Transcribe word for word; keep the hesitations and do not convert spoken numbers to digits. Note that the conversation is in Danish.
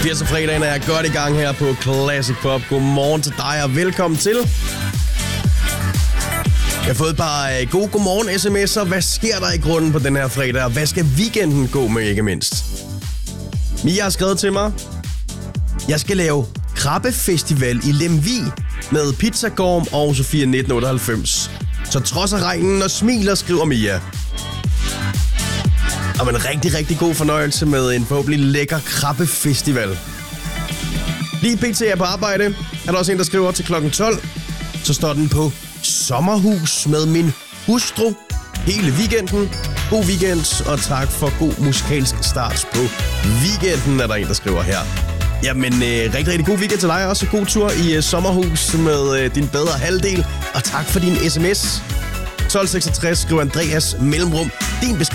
firs fredagen er godt i gang her på Classic Pop. Godmorgen til dig og velkommen til. Jeg har fået et par gode godmorgen sms'er. Hvad sker der i grunden på den her fredag? Og hvad skal weekenden gå med, ikke mindst? Mia har skrevet til mig. Jeg skal lave krabbefestival i Lemvig med Pizzagorm og Sofia nitten otteoghalvfems. Så trods af regnen og smiler, skriver Mia. Og en rigtig, rigtig god fornøjelse med en forhåbentlig lækker krabbefestival. Lige pt. Er på arbejde. Er der også en, der skriver til klokken tolv. Så står den på sommerhus med min hustru hele weekenden. God weekend, og tak for god musikalsk start på weekenden, er der en, der skriver her. Jamen, øh, rigtig, rigtig god weekend til dig også. God tur i øh, sommerhus med øh, din bedre halvdel. Og tak for din sms. tolv seksogtres skriver Andreas mellemrum. Din besked